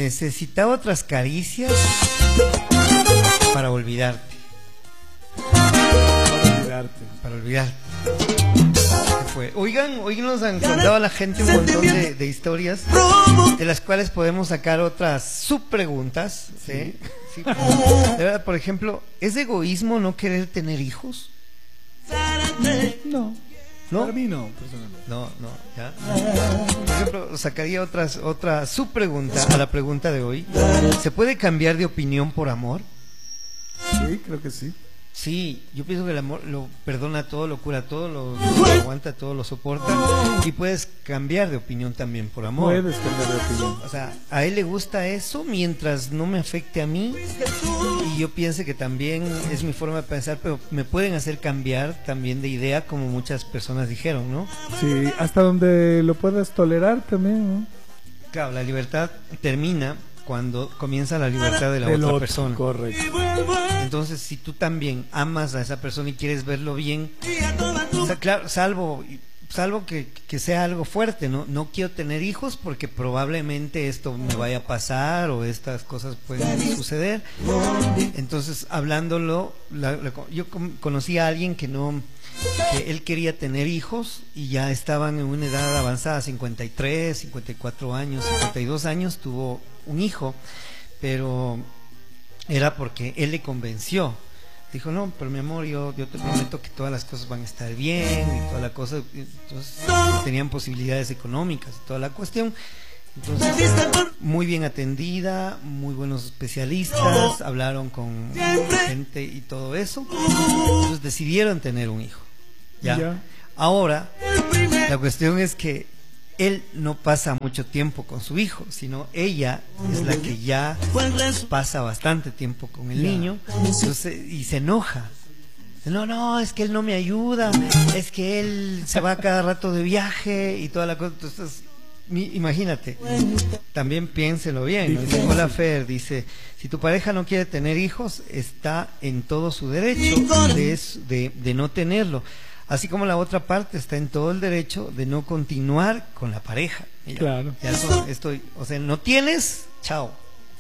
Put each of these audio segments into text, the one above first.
necesitaba otras caricias para olvidarte. Para olvidarte. ¿Qué fue? Oigan, hoy nos han contado a la gente un montón de historias de las cuales podemos sacar otras subpreguntas. ¿Sí? Sí. De verdad, por ejemplo, ¿es egoísmo no querer tener hijos? No. ¿No? Para mí no, personalmente. No, ya. Por ejemplo, sacaría otra subpregunta a la pregunta de hoy. ¿Se puede cambiar de opinión por amor? Sí, creo que sí. Sí, yo pienso que el amor lo perdona todo, lo cura todo, lo aguanta todo, lo soporta, y puedes cambiar de opinión también por amor. Puedes cambiar de opinión. O sea, a él le gusta eso mientras no me afecte a mí, y yo pienso que también es mi forma de pensar, pero me pueden hacer cambiar también de idea, como muchas personas dijeron, ¿no? Sí, hasta donde lo puedas tolerar también, ¿no? Claro, la libertad termina cuando comienza la libertad de la otra otro, persona. Correcto. Entonces, si tú también amas a esa persona y quieres verlo bien, o sea, claro, salvo que sea algo fuerte, no quiero tener hijos porque probablemente esto me vaya a pasar o estas cosas pueden suceder. Entonces, hablándolo, yo conocí a alguien que él quería tener hijos y ya estaban en una edad avanzada, 53, 54 años, 52 años, tuvo un hijo, pero era porque él le convenció. Dijo, no, pero mi amor, yo te prometo que todas las cosas van a estar bien y toda la cosa. Entonces tenían posibilidades económicas y toda la cuestión. Entonces, muy bien atendida, muy buenos especialistas, hablaron con gente y todo eso. Entonces decidieron tener un hijo. ¿Ya? Ahora, la cuestión es que él no pasa mucho tiempo con su hijo, sino ella es la que ya pasa bastante tiempo con el niño, entonces, y se enoja. No, es que él no me ayuda, es que él se va cada rato de viaje y toda la cosa. Entonces, imagínate, también piénselo bien, ¿no? Dice, hola Fer, dice, si tu pareja no quiere tener hijos, está en todo su derecho de no tenerlo. Así como la otra parte está en todo el derecho de no continuar con la pareja. Mira, claro. O sea, no tienes, chao.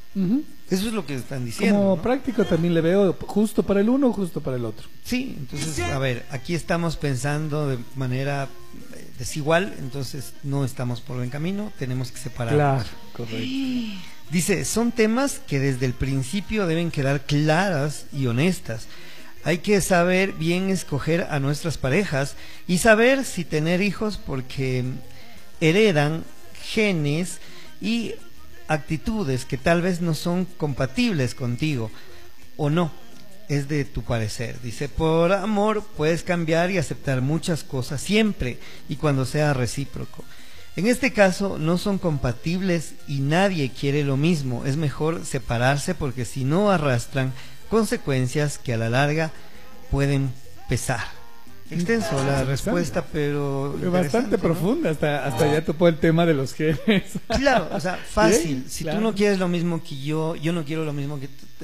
Eso es lo que están diciendo. Como ¿no? práctico también le veo justo para el uno, justo para el otro. Sí, entonces, a ver, aquí estamos pensando de manera desigual, entonces no estamos por buen camino, tenemos que separar. Claro, correcto. Dice, son temas que desde el principio deben quedar claras y honestas. Hay que saber bien escoger a nuestras parejas y saber si tener hijos, porque heredan genes y actitudes que tal vez no son compatibles contigo o no, es de tu parecer. Dice, por amor puedes cambiar y aceptar muchas cosas siempre y cuando sea recíproco. En este caso no son compatibles y nadie quiere lo mismo. Es mejor separarse porque si no arrastran consecuencias que a la larga pueden pesar. Extenso la respuesta, pero bastante profunda, hasta ya topó el tema de los genes. Claro, o sea, fácil. Bien, si claro. tú no quieres lo mismo que yo no quiero lo mismo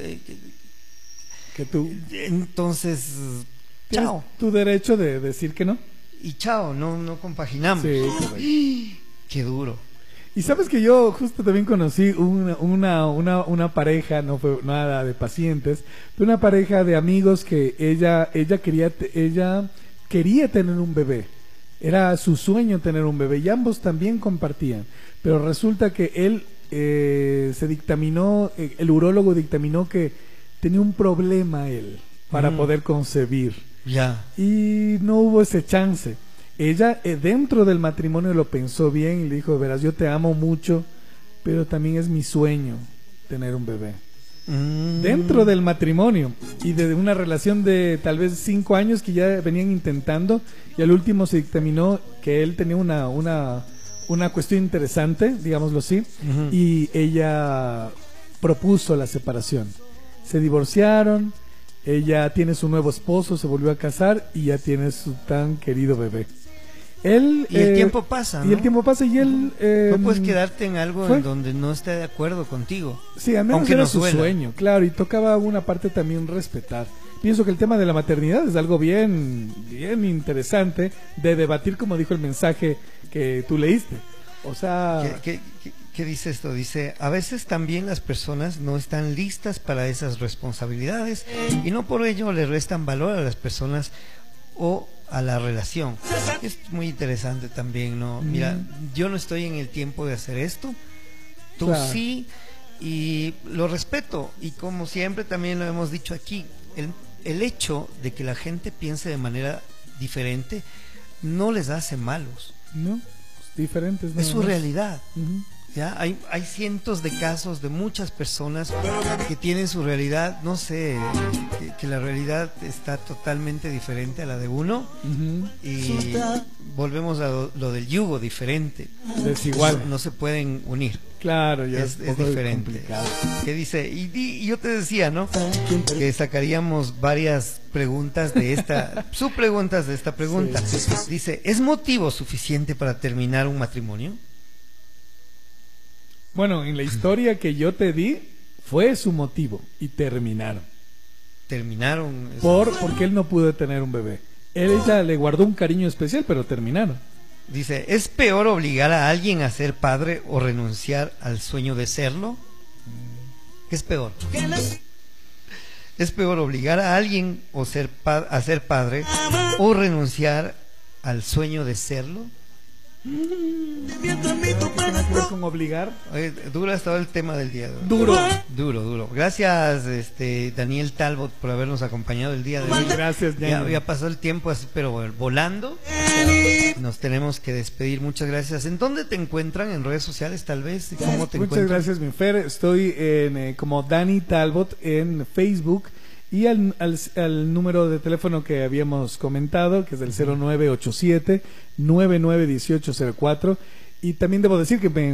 que tú. Entonces, chao. Tu derecho de decir que no. Y chao, no compaginamos. Sí, correcto. Qué duro. Y sabes que yo justo también conocí una pareja, no fue nada de pacientes, pero una pareja de amigos que ella quería tener un bebé. Era su sueño tener un bebé y ambos también compartían. Pero resulta que él se dictaminó, el urólogo dictaminó que tenía un problema él para poder concebir. Ya. Y no hubo ese chance. Ella dentro del matrimonio lo pensó bien y le dijo, verás, yo te amo mucho, pero también es mi sueño tener un bebé. Dentro del matrimonio y de una relación de tal vez 5 años que ya venían intentando, y al último se dictaminó que él tenía una cuestión interesante, digámoslo así, y ella propuso la separación. Se divorciaron, ella tiene su nuevo esposo, se volvió a casar y ya tiene su tan querido bebé. Él, y el tiempo pasa, ¿no? Y el tiempo pasa y él... no puedes quedarte en algo en donde no esté de acuerdo contigo. Sí, al menos aunque era no su sueño, claro, y tocaba una parte también respetar. Pienso que el tema de la maternidad es algo bien interesante de debatir, como dijo el mensaje que tú leíste. O sea... Que ¿Qué dice esto? Dice, a veces también las personas no están listas para esas responsabilidades y no por ello le restan valor a las personas o a la relación. Es muy interesante también, ¿no? Mira, yo no estoy en el tiempo de hacer esto, tú Claro. sí, y lo respeto, y como siempre también lo hemos dicho aquí, el hecho de que la gente piense de manera diferente no les hace malos, ¿No? Diferentes. es su realidad. Uh-huh. ¿Ya? Hay cientos de casos de muchas personas que tienen su realidad, no sé, que la realidad está totalmente diferente a la de uno, Uh-huh. y volvemos a lo del yugo diferente. Desigual. No se pueden unir. Claro, ya Es un poco diferente. complicado. ¿Qué dice? Y yo te decía, ¿no? Que sacaríamos varias preguntas de esta, subpreguntas de esta pregunta. Dice, ¿es motivo suficiente para terminar un matrimonio? Bueno, en la historia que yo te di, fue su motivo y terminaron. Terminaron. Porque él no pudo tener un bebé. Ella le guardó un cariño especial, pero terminaron. Dice, ¿es peor obligar a alguien a ser padre o renunciar al sueño de serlo? ¿Qué es peor? ¿Es peor obligar a alguien a ser padre o renunciar al sueño de serlo? Con obligar. Duro ha estado el tema del día de hoy. Duro. Gracias, Daniel Talbot, por habernos acompañado el día de hoy. Gracias, Ya pasó el tiempo así, pero volando. Nos tenemos que despedir. Muchas gracias. ¿En dónde te encuentran? ¿En redes sociales, tal vez? ¿Cómo te Muchas gracias, mi Fer. Estoy como Dani Talbot en Facebook. Y al número de teléfono que habíamos comentado, que es el 0987-991804. Y también debo decir que me